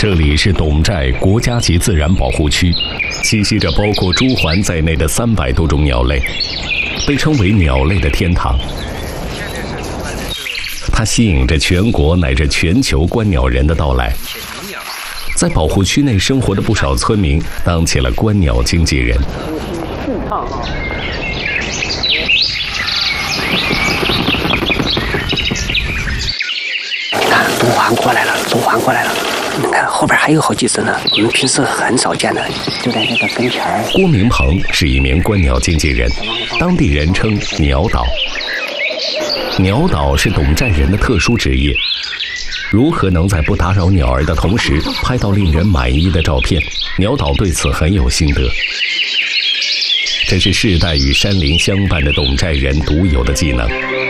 这里是董寨国家级自然保护区，栖息着包括朱鹮在内的300多种鸟类，被称为鸟类的天堂。它吸引着全国乃至全球观鸟人的到来。在保护区内生活的不少村民当起了观鸟经纪人。 你看，东环过来了，中环过来了。你看后边还有好几只呢，我们平时很少见的，就在这个跟前儿。 郭明鹏是一名观鸟经纪人，当地人称鸟导。鸟导是董寨人的特殊职业。如何能在不打扰鸟儿的同时拍到令人满意的照片？鸟导对此很有心得。这是世代与山林相伴的董寨人独有的技能。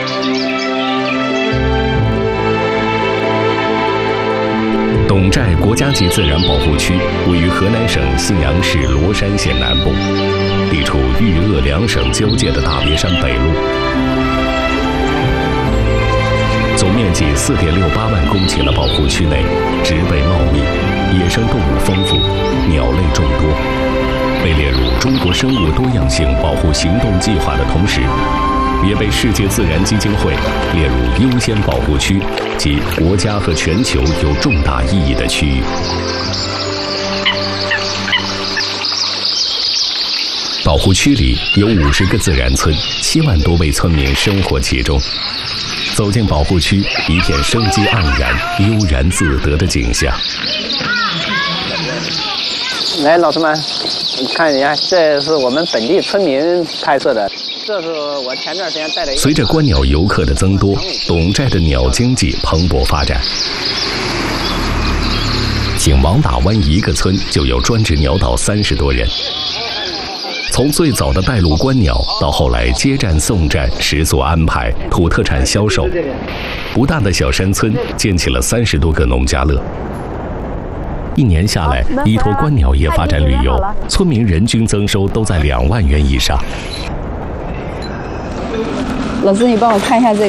董寨国家级自然保护区位于河南省信阳市罗山县南部，地处豫鄂2省交界的大别山北麓。总面积4.68万公顷的保护区内，植被茂密，野生动物丰富，鸟类众多。被列入中国生物多样性保护行动计划的同时，也被世界自然基金会列入优先保护区及国家和全球有重大意义的区域。保护区里有50个自然村，7万多位村民生活其中。走进保护区，一片生机盎然、悠然自得的景象。 来，老师们，看一下，这是我们本地村民拍摄的。这是我前段时间带的。 随着观鸟游客的增多，董寨的鸟经济蓬勃发展。仅王打湾一个村就有专职鸟导30多人。从最早的带路观鸟，到后来接站送站、食宿安排、土特产销售，不大的小山村建起了30多个农家乐。1年下来，依托观鸟业发展旅游，村民人均增收都在2万元以上。 老师，你帮我看一下这个。